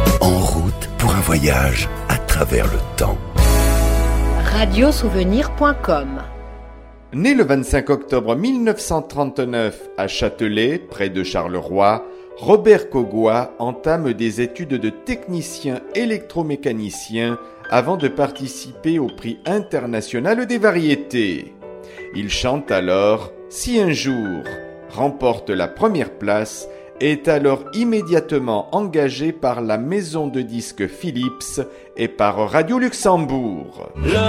En route pour un voyage à travers le temps. Radiosouvenir.com. Né le 25 octobre 1939 à Châtelet, près de Charleroi, Robert Cogoi entame des études de technicien électromécanicien avant de participer au prix international des variétés. Il chante alors « Si un jour », remporte la première place et est alors immédiatement engagé par la maison de disques Philips et par Radio Luxembourg.